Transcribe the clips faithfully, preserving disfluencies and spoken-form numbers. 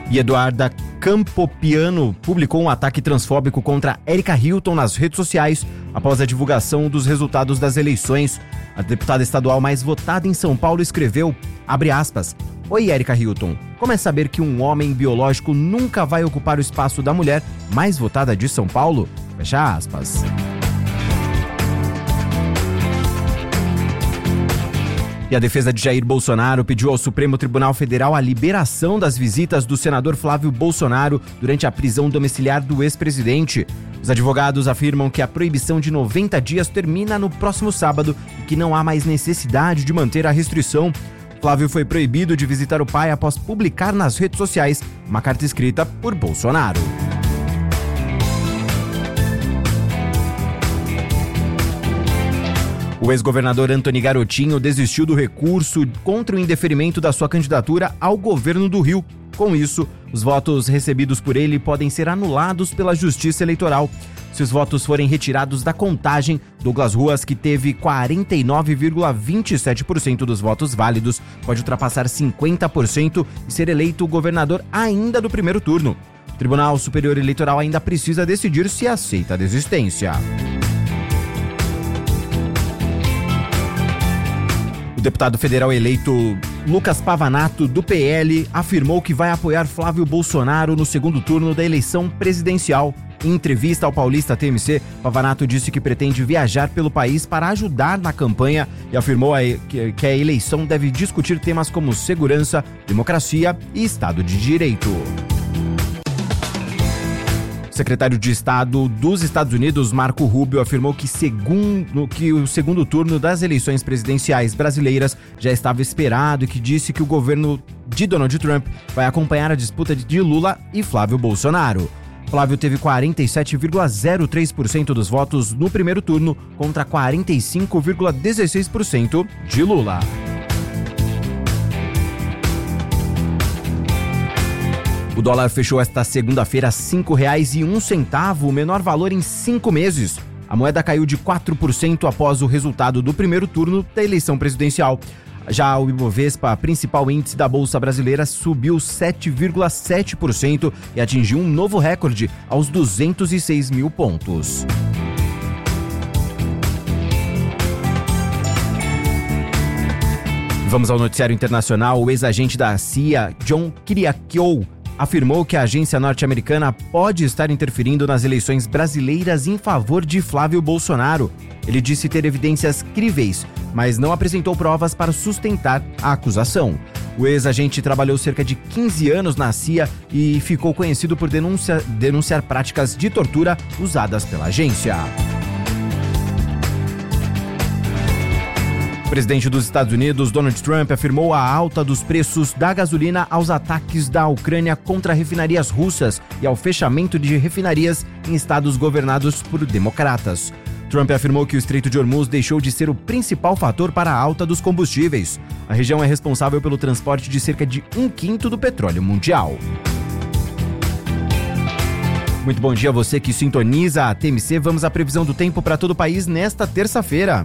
E Eduarda Campopiano publicou um ataque transfóbico contra Erika Hilton nas redes sociais após a divulgação dos resultados das eleições. A deputada estadual mais votada em São Paulo escreveu, abre aspas, Oi, Erika Hilton. Como é saber que um homem biológico nunca vai ocupar o espaço da mulher mais votada de São Paulo? Fecha aspas. E a defesa de Jair Bolsonaro pediu ao Supremo Tribunal Federal a liberação das visitas do senador Flávio Bolsonaro durante a prisão domiciliar do ex-presidente. Os advogados afirmam que a proibição de noventa dias termina no próximo sábado e que não há mais necessidade de manter a restrição. Flávio foi proibido de visitar o pai após publicar nas redes sociais uma carta escrita por Bolsonaro. O ex-governador Antony Garotinho desistiu do recurso contra o indeferimento da sua candidatura ao governo do Rio. Com isso, os votos recebidos por ele podem ser anulados pela Justiça Eleitoral. Se os votos forem retirados da contagem, Douglas Ruas, que teve quarenta e nove vírgula vinte e sete por cento dos votos válidos, pode ultrapassar cinquenta por cento e ser eleito governador ainda do primeiro turno. O Tribunal Superior Eleitoral ainda precisa decidir se aceita a desistência. O deputado federal eleito Lucas Pavanato, do P L, afirmou que vai apoiar Flávio Bolsonaro no segundo turno da eleição presidencial. Em entrevista ao Paulista T M C, Pavanato disse que pretende viajar pelo país para ajudar na campanha e afirmou que a eleição deve discutir temas como segurança, democracia e Estado de Direito. O secretário de Estado dos Estados Unidos, Marco Rubio, afirmou que, segundo, que o segundo turno das eleições presidenciais brasileiras já estava esperado e que disse que o governo de Donald Trump vai acompanhar a disputa de Lula e Flávio Bolsonaro. Flávio teve quarenta e sete vírgula zero três por cento dos votos no primeiro turno contra quarenta e cinco vírgula dezesseis por cento de Lula. O dólar fechou esta segunda-feira a cinco reais e um centavo, o menor valor em cinco meses. A moeda caiu de quatro por cento após o resultado do primeiro turno da eleição presidencial. Já o Ibovespa, principal índice da Bolsa Brasileira, subiu sete vírgula sete por cento e atingiu um novo recorde aos duzentos e seis mil pontos. Vamos ao noticiário internacional. O ex-agente da C I A, John Kiriakou, afirmou que a agência norte-americana pode estar interferindo nas eleições brasileiras em favor de Flávio Bolsonaro. Ele disse ter evidências críveis, mas não apresentou provas para sustentar a acusação. O ex-agente trabalhou cerca de quinze anos na C I A e ficou conhecido por denuncia, denunciar práticas de tortura usadas pela agência. O presidente dos Estados Unidos, Donald Trump, afirmou a alta dos preços da gasolina aos ataques da Ucrânia contra refinarias russas e ao fechamento de refinarias em estados governados por democratas. Trump afirmou que o Estreito de Hormuz deixou de ser o principal fator para a alta dos combustíveis. A região é responsável pelo transporte de cerca de um quinto do petróleo mundial. Muito bom dia a você que sintoniza a T M C. Vamos à previsão do tempo para todo o país nesta terça-feira.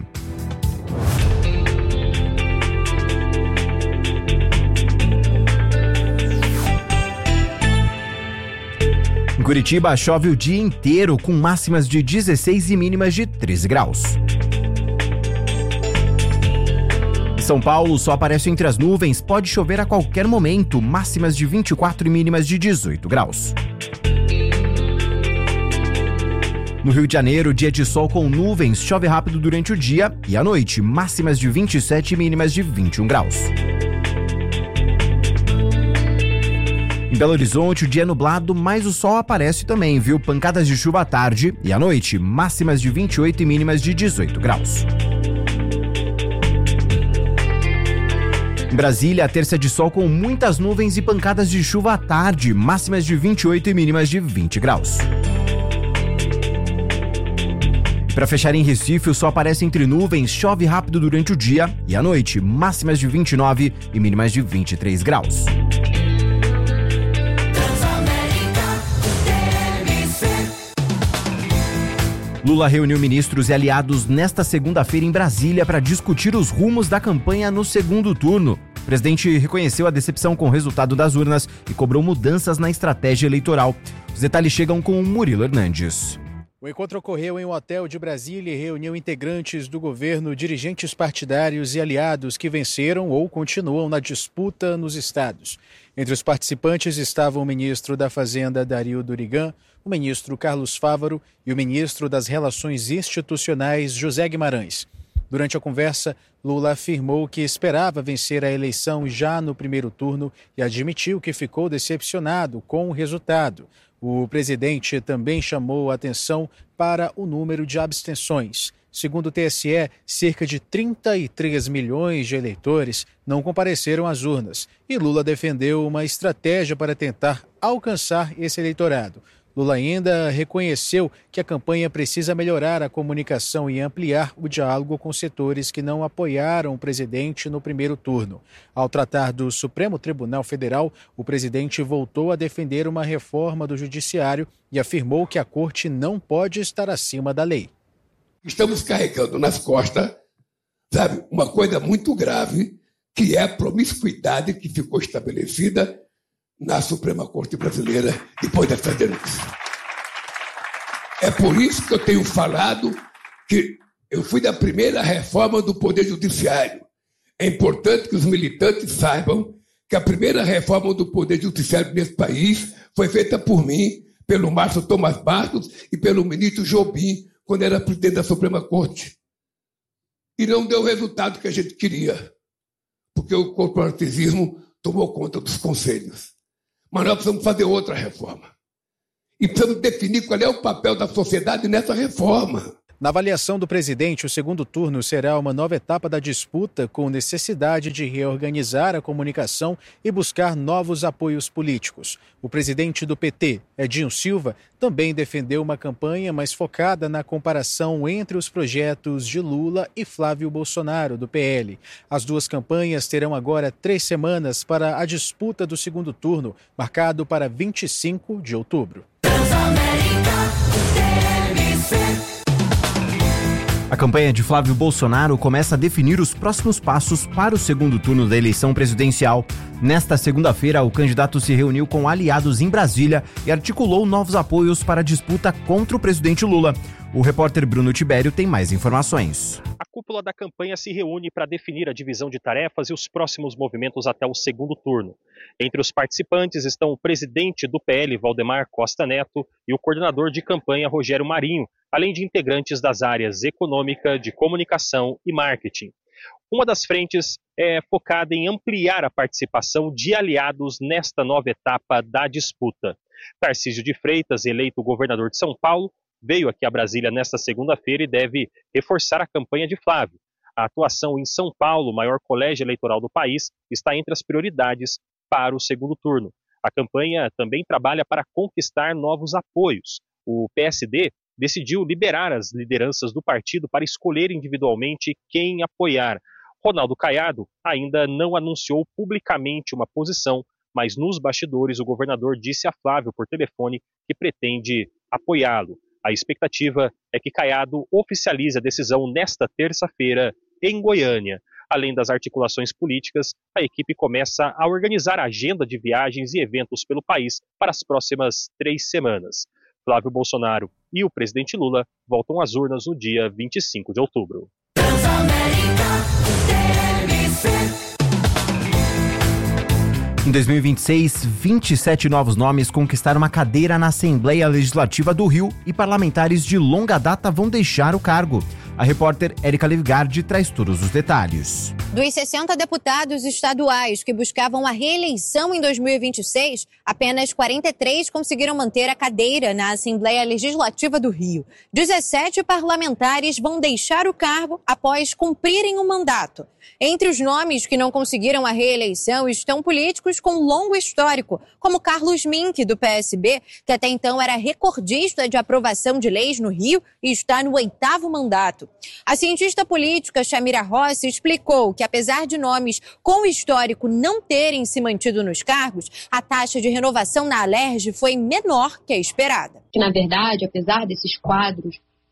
Em Curitiba, chove o dia inteiro, com máximas de dezesseis e mínimas de treze graus. Em São Paulo, o sol aparece entre as nuvens, pode chover a qualquer momento, máximas de vinte e quatro e mínimas de dezoito graus. No Rio de Janeiro, dia de sol com nuvens, chove rápido durante o dia e à noite, máximas de vinte e sete e mínimas de vinte e um graus. Em Belo Horizonte, o dia é nublado, mas o sol aparece também, viu? Pancadas de chuva à tarde e à noite, máximas de vinte e oito e mínimas de dezoito graus. Em Brasília, a terça de sol com muitas nuvens e pancadas de chuva à tarde, máximas de vinte e oito e mínimas de vinte graus. Para fechar em Recife, o sol aparece entre nuvens, chove rápido durante o dia e à noite, máximas de vinte e nove e mínimas de vinte e três graus. Lula reuniu ministros e aliados nesta segunda-feira em Brasília para discutir os rumos da campanha no segundo turno. O presidente reconheceu a decepção com o resultado das urnas e cobrou mudanças na estratégia eleitoral. Os detalhes chegam com Murilo Hernandes. O encontro ocorreu em um hotel de Brasília e reuniu integrantes do governo, dirigentes partidários e aliados que venceram ou continuam na disputa nos estados. Entre os participantes estavam o ministro da Fazenda, Dario Durigan, o ministro Carlos Fávaro e o ministro das Relações Institucionais, José Guimarães. Durante a conversa, Lula afirmou que esperava vencer a eleição já no primeiro turno e admitiu que ficou decepcionado com o resultado. O presidente também chamou a atenção para o número de abstenções. Segundo o T S E, cerca de trinta e três milhões de eleitores não compareceram às urnas. E Lula defendeu uma estratégia para tentar alcançar esse eleitorado. Lula ainda reconheceu que a campanha precisa melhorar a comunicação e ampliar o diálogo com setores que não apoiaram o presidente no primeiro turno. Ao tratar do Supremo Tribunal Federal, o presidente voltou a defender uma reforma do judiciário e afirmou que a corte não pode estar acima da lei. Estamos carregando nas costas, sabe, uma coisa muito grave, que é a promiscuidade que ficou estabelecida na Suprema Corte Brasileira depois dessa denúncia. É por isso que eu tenho falado que eu fui da primeira reforma do Poder Judiciário. É importante que os militantes saibam que a primeira reforma do Poder Judiciário nesse país foi feita por mim, pelo Márcio Tomás Bastos e pelo ministro Jobim, quando era presidente da Suprema Corte. E não deu o resultado que a gente queria, porque o corporativismo tomou conta dos conselhos. Mas nós precisamos fazer outra reforma. E precisamos definir qual é o papel da sociedade nessa reforma. Na avaliação do presidente, o segundo turno será uma nova etapa da disputa com necessidade de reorganizar a comunicação e buscar novos apoios políticos. O presidente do P T, Edinho Silva, também defendeu uma campanha mais focada na comparação entre os projetos de Lula e Flávio Bolsonaro, do P L. As duas campanhas terão agora três semanas para a disputa do segundo turno, marcado para vinte e cinco de outubro. A campanha de Flávio Bolsonaro começa a definir os próximos passos para o segundo turno da eleição presidencial. Nesta segunda-feira, o candidato se reuniu com aliados em Brasília e articulou novos apoios para a disputa contra o presidente Lula. O repórter Bruno Tibério tem mais informações. A cúpula da campanha se reúne para definir a divisão de tarefas e os próximos movimentos até o segundo turno. Entre os participantes estão o presidente do P L, Valdemar Costa Neto, e o coordenador de campanha, Rogério Marinho, além de integrantes das áreas econômica, de comunicação e marketing. Uma das frentes é focada em ampliar a participação de aliados nesta nova etapa da disputa. Tarcísio de Freitas, eleito governador de São Paulo, veio aqui a Brasília nesta segunda-feira e deve reforçar a campanha de Flávio. A atuação em São Paulo, o maior colégio eleitoral do país, está entre as prioridades para o segundo turno. A campanha também trabalha para conquistar novos apoios. O P S D decidiu liberar as lideranças do partido para escolher individualmente quem apoiar. Ronaldo Caiado ainda não anunciou publicamente uma posição, mas nos bastidores o governador disse a Flávio por telefone que pretende apoiá-lo. A expectativa é que Caiado oficialize a decisão nesta terça-feira em Goiânia. Além das articulações políticas, a equipe começa a organizar a agenda de viagens e eventos pelo país para as próximas três semanas. Flávio Bolsonaro e o presidente Lula voltam às urnas no dia vinte e cinco de outubro. Em dois mil e vinte e seis, vinte e sete novos nomes conquistaram uma cadeira na Assembleia Legislativa do Rio e parlamentares de longa data vão deixar o cargo. A repórter Érica Livgardi traz todos os detalhes. Dos sessenta deputados estaduais que buscavam a reeleição em dois mil e vinte e seis, apenas quarenta e três conseguiram manter a cadeira na Assembleia Legislativa do Rio. dezessete parlamentares vão deixar o cargo após cumprirem o mandato. Entre os nomes que não conseguiram a reeleição estão políticos com longo histórico, como Carlos Mink, do P S B, que até então era recordista de aprovação de leis no Rio e está no oitavo mandato. A cientista política Chamira Rossi explicou que, apesar de nomes com histórico não terem se mantido nos cargos, a taxa de renovação na Alerj foi menor que a esperada. Que, na verdade, apesar desses quadros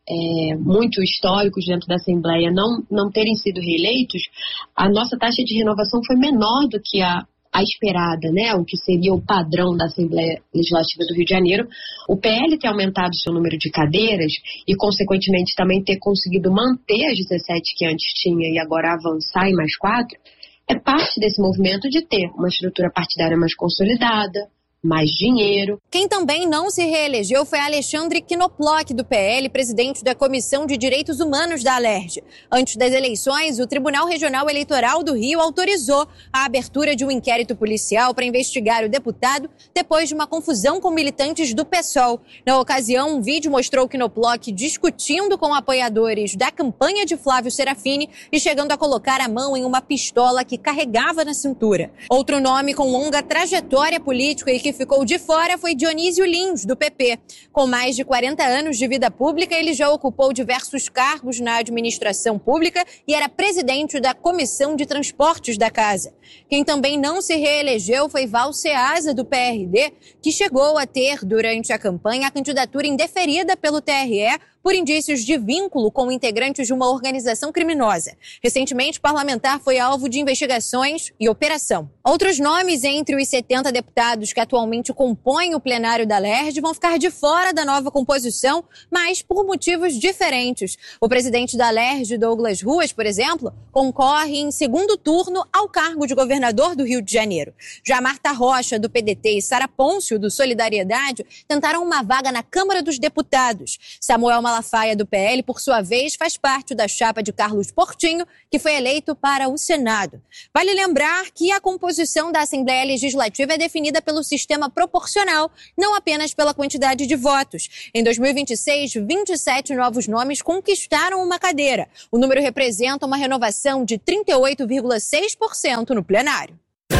é, muito históricos dentro da Assembleia não, não terem sido reeleitos, a nossa taxa de renovação foi menor do que a, a esperada, né? O que seria o padrão da Assembleia Legislativa do Rio de Janeiro. O P L ter aumentado seu número de cadeiras e, consequentemente, também ter conseguido manter as dezessete que antes tinha e agora avançar em mais quatro, é parte desse movimento de ter uma estrutura partidária mais consolidada, mais dinheiro. Quem também não se reelegeu foi Alexandre Knoploch, do P L, presidente da Comissão de Direitos Humanos da Alerj. Antes das eleições, o Tribunal Regional Eleitoral do Rio autorizou a abertura de um inquérito policial para investigar o deputado depois de uma confusão com militantes do PSOL. Na ocasião, um vídeo mostrou Knoploch discutindo com apoiadores da campanha de Flávio Serafini e chegando a colocar a mão em uma pistola que carregava na cintura. Outro nome com longa trajetória política e que ficou de fora foi Dionísio Lins, do P P. Com mais de quarenta anos de vida pública, ele já ocupou diversos cargos na administração pública e era presidente da Comissão de Transportes da Casa. Quem também não se reelegeu foi Val Ceasa, do P R D, que chegou a ter, durante a campanha, a candidatura indeferida pelo T R E por indícios de vínculo com integrantes de uma organização criminosa. Recentemente, o parlamentar foi alvo de investigações e operação. Outros nomes entre os setenta deputados que atualmente compõem o plenário da Alerj vão ficar de fora da nova composição, mas por motivos diferentes. O presidente da Alerj, Douglas Ruas, por exemplo, concorre em segundo turno ao cargo de governador do Rio de Janeiro. Já Marta Rocha, do P D T, e Sara Pôncio, do Solidariedade, tentaram uma vaga na Câmara dos Deputados. Samuel Malafaia, do P L, por sua vez, faz parte da chapa de Carlos Portinho, que foi eleito para o Senado. Vale lembrar que a composição da Assembleia Legislativa é definida pelo sistema proporcional, não apenas pela quantidade de votos. Em dois mil e vinte e seis, vinte e sete novos nomes conquistaram uma cadeira. O número representa uma renovação de trinta e oito vírgula seis por cento no plenário.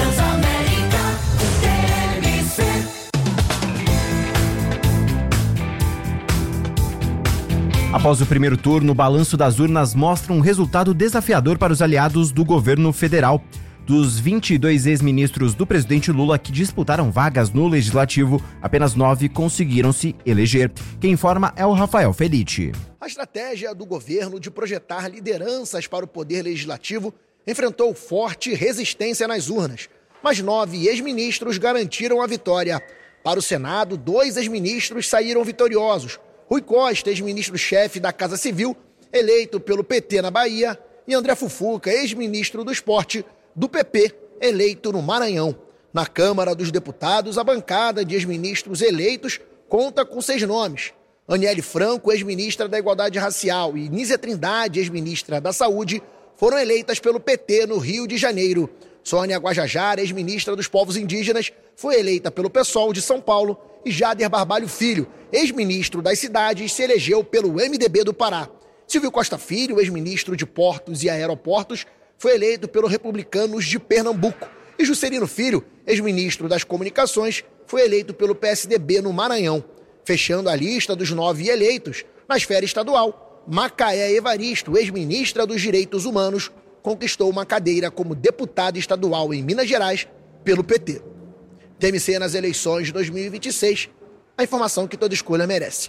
Após o primeiro turno, o balanço das urnas mostra um resultado desafiador para os aliados do governo federal. Dos vinte e dois ex-ministros do presidente Lula que disputaram vagas no Legislativo, apenas nove conseguiram se eleger. Quem informa é o Rafael Felitti. A estratégia do governo de projetar lideranças para o poder legislativo enfrentou forte resistência nas urnas, mas nove ex-ministros garantiram a vitória. Para o Senado, dois ex-ministros saíram vitoriosos. Rui Costa, ex-ministro-chefe da Casa Civil, eleito pelo P T na Bahia, e André Fufuca, ex-ministro do Esporte, do P P, eleito no Maranhão. Na Câmara dos Deputados, a bancada de ex-ministros eleitos conta com seis nomes. Aniele Franco, ex-ministra da Igualdade Racial, e Nízia Trindade, ex-ministra da Saúde, foram eleitas pelo P T no Rio de Janeiro. Sônia Guajajara, ex-ministra dos Povos Indígenas, foi eleita pelo PSOL de São Paulo, e Jader Barbalho Filho, ex-ministro das Cidades, se elegeu pelo M D B do Pará. Silvio Costa Filho, ex-ministro de Portos e Aeroportos, foi eleito pelos Republicanos de Pernambuco. E Juscelino Filho, ex-ministro das Comunicações, foi eleito pelo P S D B no Maranhão. Fechando a lista dos nove eleitos, na esfera estadual, Macaé Evaristo, ex-ministra dos Direitos Humanos, conquistou uma cadeira como deputada estadual em Minas Gerais pelo P T. T M C nas eleições de dois mil e vinte e seis, a informação que toda escolha merece.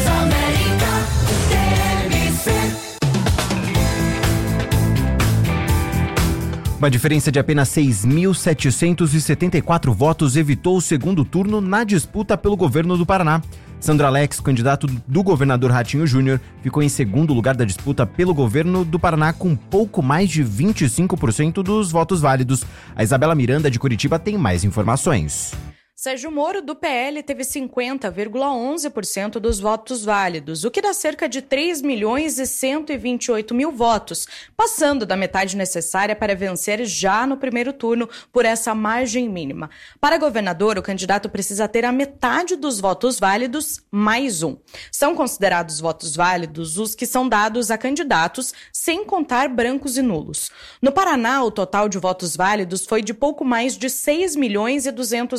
Uma diferença de apenas seis mil setecentos e setenta e quatro votos evitou o segundo turno na disputa pelo governo do Paraná. Sandro Alex, candidato do governador Ratinho Júnior, ficou em segundo lugar da disputa pelo governo do Paraná com pouco mais de vinte e cinco por cento dos votos válidos. A Isabela Miranda, de Curitiba, tem mais informações. Sérgio Moro, do P L, teve cinquenta vírgula onze por cento dos votos válidos, o que dá cerca de três milhões e cento e vinte e oito mil votos, passando da metade necessária para vencer já no primeiro turno por essa margem mínima. Para governador, o candidato precisa ter a metade dos votos válidos mais um. São considerados votos válidos os que são dados a candidatos, sem contar brancos e nulos. No Paraná, o total de votos válidos foi de pouco mais de seis milhões e duzentos e quarenta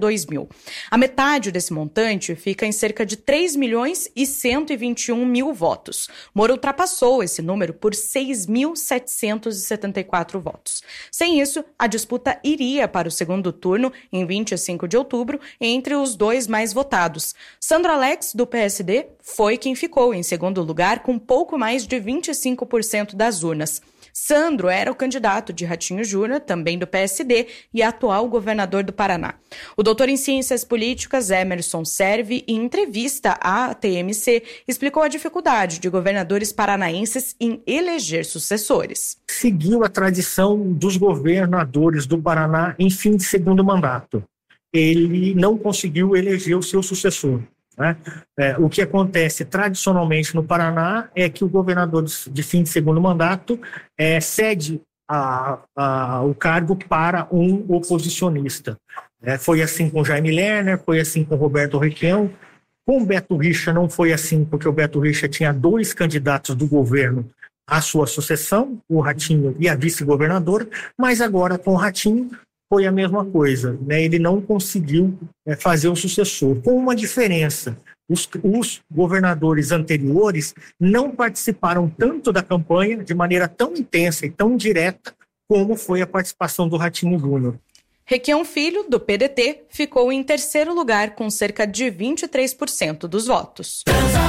dois mil. A metade desse montante fica em cerca de três milhões e cento e vinte e um mil votos. Moro ultrapassou esse número por seis mil setecentos e setenta e quatro votos. Sem isso, a disputa iria para o segundo turno, em vinte e cinco de outubro, entre os dois mais votados. Sandro Alex, do P S D, foi quem ficou em segundo lugar, com pouco mais de vinte e cinco por cento das urnas. Sandro era o candidato de Ratinho Júnior, também do P S D, e atual governador do Paraná. O doutor em Ciências Políticas, Emerson Servi, em entrevista à T M C, explicou a dificuldade de governadores paranaenses em eleger sucessores. Seguiu a tradição dos governadores do Paraná em fim de segundo mandato. Ele não conseguiu eleger o seu sucessor. Né? É, o que acontece tradicionalmente no Paraná é que o governador de fim de segundo mandato é, cede a, a, o cargo para um oposicionista. É, foi assim com Jaime Lerner, foi assim com Roberto Requião. Com o Beto Richa não foi assim, porque o Beto Richa tinha dois candidatos do governo à sua sucessão, o Ratinho e a vice-governadora, mas agora com o Ratinho foi a mesma coisa, né? Ele não conseguiu é, fazer o sucessor, com uma diferença. Os, os governadores anteriores não participaram tanto da campanha de maneira tão intensa e tão direta como foi a participação do Ratinho Júnior. Requião Filho, do P D T, ficou em terceiro lugar com cerca de vinte e três por cento dos votos.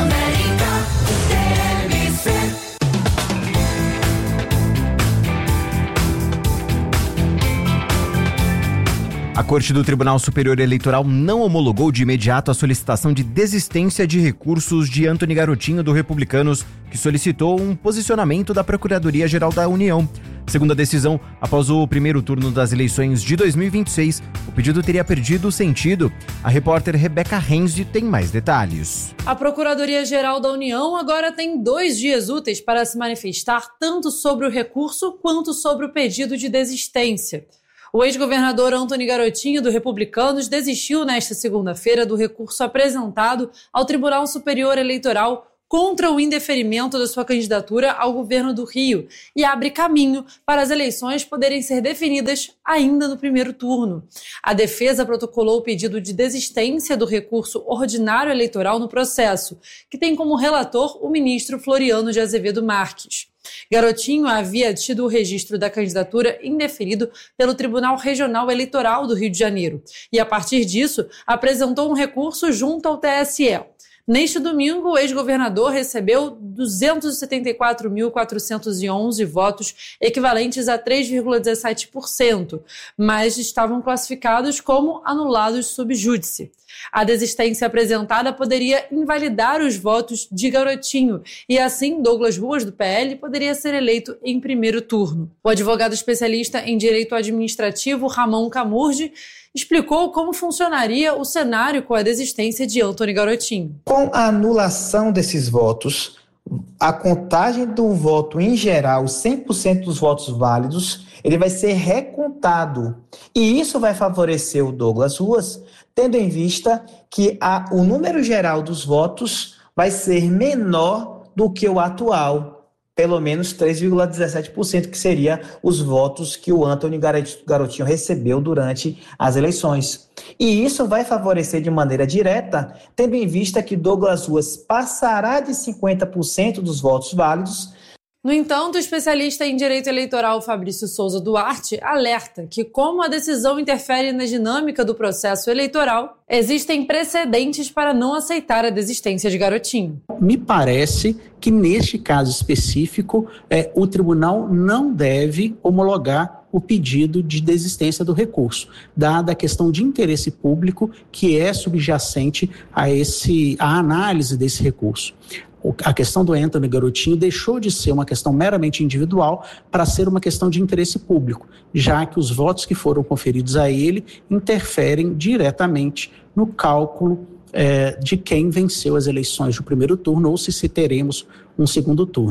A Corte do Tribunal Superior Eleitoral não homologou de imediato a solicitação de desistência de recursos de Antony Garotinho, do Republicanos, que solicitou um posicionamento da Procuradoria-Geral da União. Segundo a decisão, após o primeiro turno das eleições de dois mil e vinte e seis, o pedido teria perdido o sentido. A repórter Rebeca Renzi tem mais detalhes. A Procuradoria-Geral da União agora tem dois dias úteis para se manifestar tanto sobre o recurso quanto sobre o pedido de desistência. O ex-governador Antony Garotinho, do Republicanos, desistiu nesta segunda-feira do recurso apresentado ao Tribunal Superior Eleitoral contra o indeferimento da sua candidatura ao governo do Rio e abre caminho para as eleições poderem ser definidas ainda no primeiro turno. A defesa protocolou o pedido de desistência do recurso ordinário eleitoral no processo, que tem como relator o ministro Floriano de Azevedo Marques. Garotinho havia tido o registro da candidatura indeferido pelo Tribunal Regional Eleitoral do Rio de Janeiro e, a partir disso, apresentou um recurso junto ao T S E. Neste domingo, o ex-governador recebeu duzentos e setenta e quatro mil quatrocentos e onze votos, equivalentes a três vírgula dezessete por cento, mas estavam classificados como anulados sub júdice. A desistência apresentada poderia invalidar os votos de Garotinho e, assim, Douglas Ruas, do P L, poderia ser eleito em primeiro turno. O advogado especialista em direito administrativo, Ramon Camurdi, explicou como funcionaria o cenário com a desistência de Antony Garotinho. Com a anulação desses votos, a contagem do voto em geral, cem por cento dos votos válidos, ele vai ser recontado. E isso vai favorecer o Douglas Ruas, tendo em vista que a, o número geral dos votos vai ser menor do que o atual, pelo menos três vírgula dezessete por cento, que seria os votos que o Antony Garotinho recebeu durante as eleições. E isso vai favorecer de maneira direta, tendo em vista que Douglas Ruas passará de cinquenta por cento dos votos válidos. No entanto, o especialista em direito eleitoral Fabrício Souza Duarte alerta que, como a decisão interfere na dinâmica do processo eleitoral, existem precedentes para não aceitar a desistência de Garotinho. Me parece que, neste caso específico, é, o tribunal não deve homologar o pedido de desistência do recurso, dada a questão de interesse público que é subjacente a, esse, a análise desse recurso. A questão do Antony Garotinho deixou de ser uma questão meramente individual para ser uma questão de interesse público, já que os votos que foram conferidos a ele interferem diretamente no cálculo é, de quem venceu as eleições do primeiro turno ou se, se teremos um segundo turno.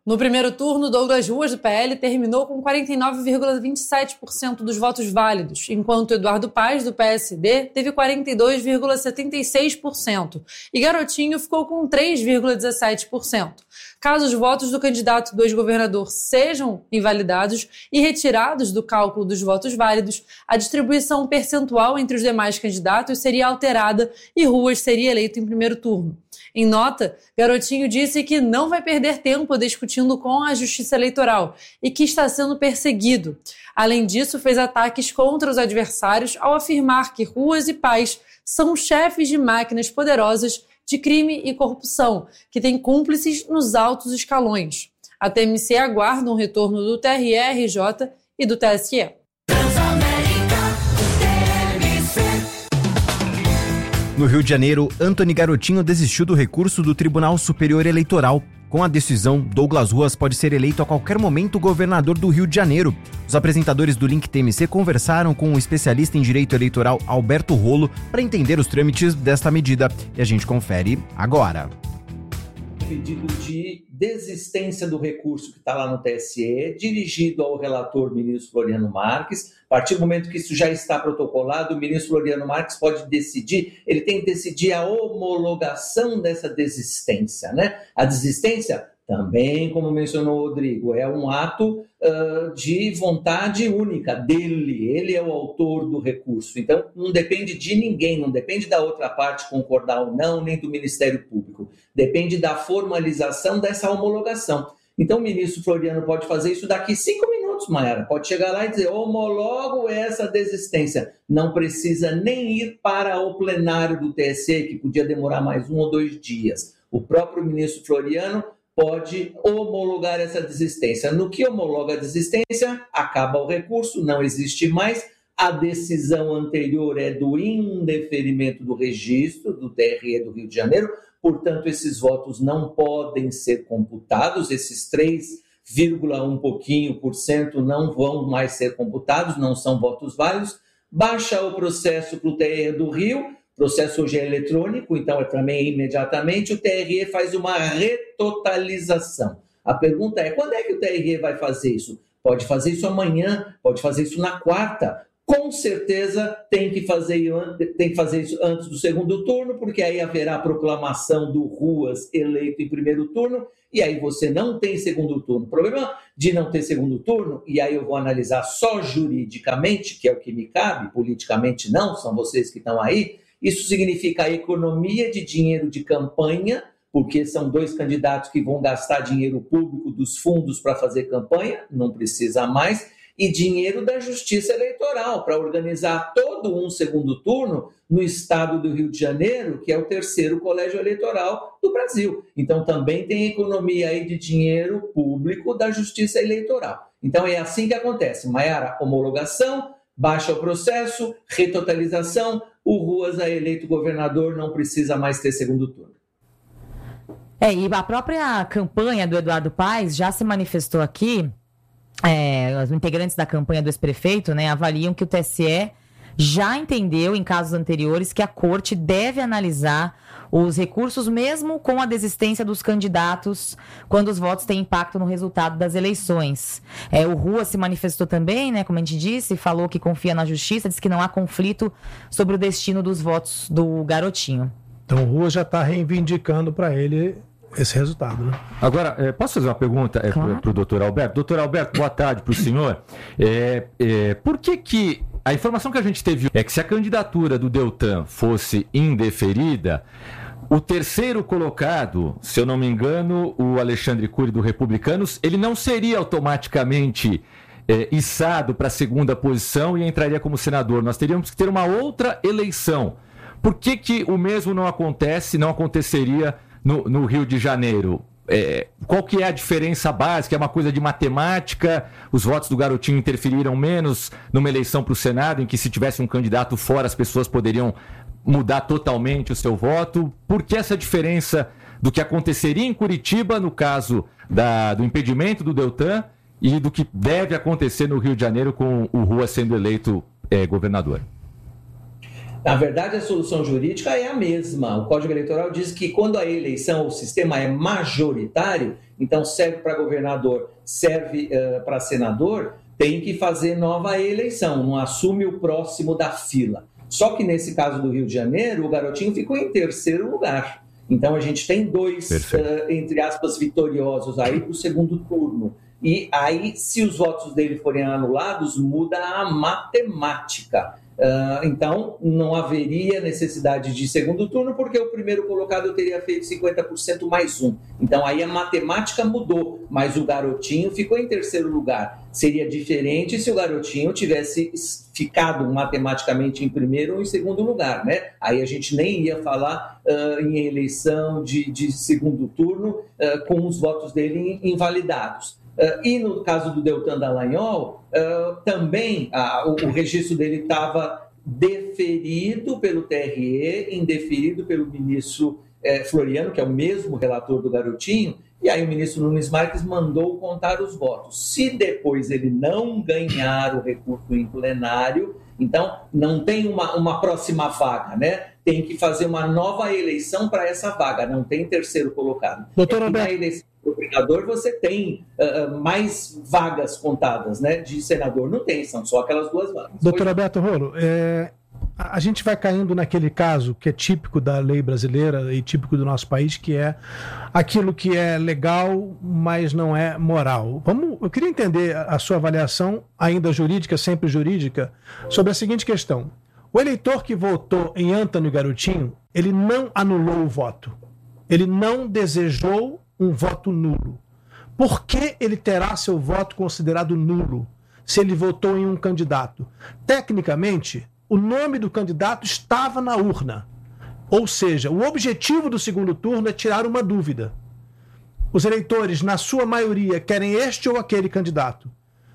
No primeiro turno, Douglas Ruas, do P L, terminou com quarenta e nove vírgula vinte e sete por cento dos votos válidos, enquanto Eduardo Paes, do P S D, teve quarenta e dois vírgula setenta e seis por cento e Garotinho ficou com três vírgula dezessete por cento. Caso os votos do candidato do ex-governador sejam invalidados e retirados do cálculo dos votos válidos, a distribuição percentual entre os demais candidatos seria alterada e Ruas seria eleito em primeiro turno. Em nota, Garotinho disse que não vai perder tempo discutindo com a Justiça Eleitoral e que está sendo perseguido. Além disso, fez ataques contra os adversários ao afirmar que Ruas e Paes são chefes de máquinas poderosas de crime e corrupção, que têm cúmplices nos altos escalões. A T M C aguarda um retorno do T R R J e do T S E. No Rio de Janeiro, Antony Garotinho desistiu do recurso do Tribunal Superior Eleitoral. Com a decisão, Douglas Ruas pode ser eleito a qualquer momento governador do Rio de Janeiro. Os apresentadores do Link T M C conversaram com o especialista em direito eleitoral Alberto Rolo para entender os trâmites desta medida. E a gente confere agora. Pedido de desistência do recurso que está lá no T S E, dirigido ao relator ministro Floriano Marques. A partir do momento que isso já está protocolado, o ministro Floriano Marques pode decidir, ele tem que decidir a homologação dessa desistência, né? A desistência também, como mencionou o Rodrigo, é um ato uh, de vontade única dele, ele é o autor do recurso, então não depende de ninguém, não depende da outra parte concordar ou não, nem do Ministério Público, depende da formalização dessa homologação. Então o ministro Floriano pode fazer isso daqui cinco minutos, Mayara, pode chegar lá e dizer, homologo essa desistência, não precisa nem ir para o plenário do T S E, que podia demorar mais um ou dois dias. O próprio ministro Floriano pode homologar essa desistência. No que homologa a desistência, acaba o recurso, não existe mais. A decisão anterior é do indeferimento do registro do T R E do Rio de Janeiro, portanto, esses votos não podem ser computados, esses três vírgula um pouquinho por cento não vão mais ser computados, não são votos válidos. Baixa o processo para o T R E do Rio, o processo hoje é eletrônico, então é também imediatamente, o T R E faz uma retotalização. A pergunta é, quando é que o T R E vai fazer isso? Pode fazer isso amanhã, pode fazer isso na quarta. Com certeza tem que fazer, tem que fazer isso antes do segundo turno, porque aí haverá a proclamação do Ruas eleito em primeiro turno, e aí você não tem segundo turno. O problema de não ter segundo turno, e aí eu vou analisar só juridicamente, que é o que me cabe, politicamente não, são vocês que estão aí, isso significa a economia de dinheiro de campanha, porque são dois candidatos que vão gastar dinheiro público dos fundos para fazer campanha, não precisa mais, e dinheiro da Justiça Eleitoral para organizar todo um segundo turno no estado do Rio de Janeiro, que é o terceiro colégio eleitoral do Brasil. Então também tem economia aí de dinheiro público da Justiça Eleitoral. Então é assim que acontece. Mayara, homologação, baixa o processo, retotalização, o Ruas é eleito governador, não precisa mais ter segundo turno. É, e a própria campanha do Eduardo Paes já se manifestou aqui. É, os integrantes da campanha do ex-prefeito, né, avaliam que o T S E já entendeu em casos anteriores que a corte deve analisar os recursos mesmo com a desistência dos candidatos quando os votos têm impacto no resultado das eleições. É, o Rua se manifestou também, né, como a gente disse, falou que confia na justiça, disse que não há conflito sobre o destino dos votos do Garotinho. Então o Rua já está reivindicando para ele esse resultado, né? Agora, é, posso fazer uma pergunta é, claro. para o doutor Alberto? Doutor Alberto, boa tarde para o senhor. É, é, por que que a informação que a gente teve é que se a candidatura do Deltan fosse indeferida, o terceiro colocado, se eu não me engano, o Alexandre Cury do Republicanos, ele não seria automaticamente é, içado para a segunda posição e entraria como senador. Nós teríamos que ter uma outra eleição. Por que que o mesmo não acontece, não aconteceria No, no Rio de Janeiro? É, qual que é a diferença básica? É uma coisa de matemática? Os votos do Garotinho interferiram menos numa eleição para o Senado, em que se tivesse um candidato fora, as pessoas poderiam mudar totalmente o seu voto? Por que essa diferença do que aconteceria em Curitiba, no caso da, do impedimento do Deltan, e do que deve acontecer no Rio de Janeiro com o Rua sendo eleito é, governador? Na verdade, a solução jurídica é a mesma. O Código Eleitoral diz que quando a eleição, o sistema é majoritário, então serve para governador, serve uh, para senador, tem que fazer nova eleição, não assume o próximo da fila. Só que nesse caso do Rio de Janeiro, o Garotinho ficou em terceiro lugar. Então a gente tem dois, uh, entre aspas, vitoriosos aí para o segundo turno. E aí, se os votos dele forem anulados, muda a matemática. Uh, então, não haveria necessidade de segundo turno, porque o primeiro colocado teria feito cinquenta por cento mais um. Então, aí a matemática mudou, mas o Garotinho ficou em terceiro lugar. Seria diferente se o Garotinho tivesse ficado matematicamente em primeiro ou em segundo lugar, né? Aí a gente nem ia falar uh, em eleição de, de segundo turno uh, com os votos dele invalidados. Uh, e no caso do Deltan Dallagnol, uh, também uh, o, o registro dele estava deferido pelo T R E, indeferido pelo ministro eh, Floriano, que é o mesmo relator do Garotinho, e aí o ministro Nunes Marques mandou contar os votos. Se depois ele não ganhar o recurso em plenário, então não tem uma, uma próxima vaga, né? Tem que fazer uma nova eleição para essa vaga, não tem terceiro colocado. Doutor é Alberto, na eleição do governador você tem uh, mais vagas contadas, né? De senador não tem, são só aquelas duas vagas. Doutor Alberto Rolo, é, a gente vai caindo naquele caso que é típico da lei brasileira e típico do nosso país, que é aquilo que é legal, mas não é moral. Vamos, eu queria entender a sua avaliação, ainda jurídica, sempre jurídica, sobre a seguinte questão. O eleitor que votou em Antônio Garotinho, ele não anulou o voto. Ele não desejou um voto nulo. Por que ele terá seu voto considerado nulo se ele votou em um candidato? Tecnicamente, o nome do candidato estava na urna. Ou seja, o objetivo do segundo turno é tirar uma dúvida. Os eleitores, na sua maioria, querem este ou aquele candidato.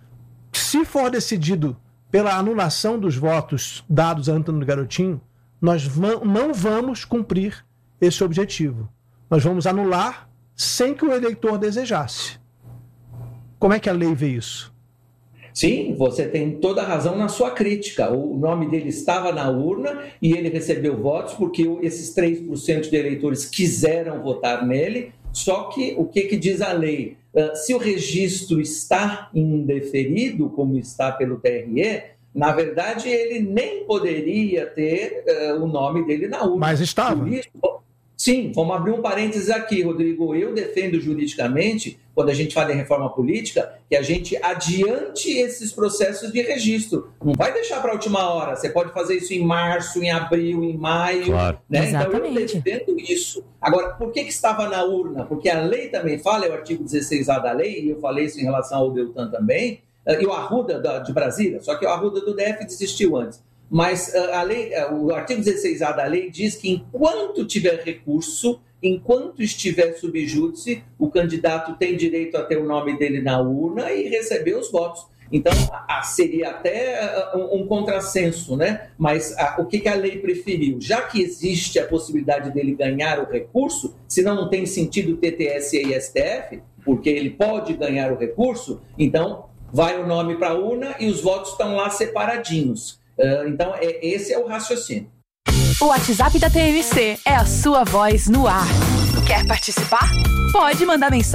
Se for decidido pela anulação dos votos dados a Antônio Garotinho, nós não vamos cumprir esse objetivo. Nós vamos anular sem que o eleitor desejasse. Como é que a lei vê isso? Sim, você tem toda a razão na sua crítica. O nome dele estava na urna e ele recebeu votos porque esses três por cento de eleitores quiseram votar nele. Só que o que, que diz a lei? Uh, se o registro está indeferido, como está pelo T R E, na verdade ele nem poderia ter uh, o nome dele na urna. Mas estava. Isso, sim, vamos abrir um parênteses aqui, Rodrigo. Eu defendo juridicamente, quando a gente fala em reforma política, que a gente adiante esses processos de registro. Não vai deixar para a última hora. Você pode fazer isso em março, em abril, em maio. Claro. Né? Então eu defendo isso. Agora, por que, que estava na urna? Porque a lei também fala, é o artigo dezesseis A da lei, e eu falei isso em relação ao Deltan também, e o Arruda de Brasília, só que o Arruda do D F desistiu antes. Mas a lei, o artigo dezesseis A da lei diz que enquanto tiver recurso, enquanto estiver sub júdice, o candidato tem direito a ter o nome dele na urna e receber os votos. Então, seria até um contrassenso, né? Mas o que a lei preferiu? Já que existe a possibilidade dele ganhar o recurso, senão não tem sentido ter T S E e S T F, porque ele pode ganhar o recurso, então vai o nome para a urna e os votos estão lá separadinhos. Então, esse é o raciocínio. O WhatsApp da T M C é a sua voz no ar. Quer participar? Pode mandar mensagem.